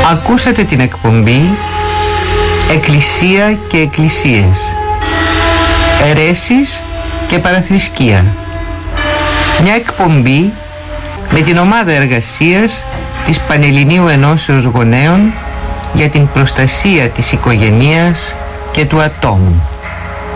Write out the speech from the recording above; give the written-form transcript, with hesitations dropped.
Ακούσατε την εκπομπή «Εκκλησία και Εκκλησίες, αιρέσεις και παραθρησκεία». Μια εκπομπή με την ομάδα εργασίας της Πανελληνίου Ενώσεως Γονέων για την προστασία της οικογενείας και του ατόμου.